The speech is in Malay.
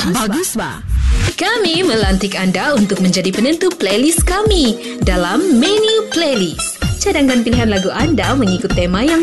Bagus ba? Kami melantik anda untuk menjadi penentu playlist kami dalam menu playlist. Cadangkan pilihan lagu anda mengikut tema yang